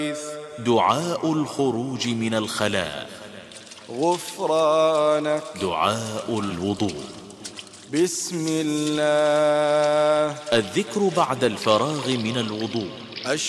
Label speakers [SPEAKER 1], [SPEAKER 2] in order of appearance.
[SPEAKER 1] دعاء الخروج من الخلاء.
[SPEAKER 2] غفرانك.
[SPEAKER 1] دعاء الوضوء.
[SPEAKER 2] بسم الله.
[SPEAKER 1] الذكر بعد الفراغ من الوضوء.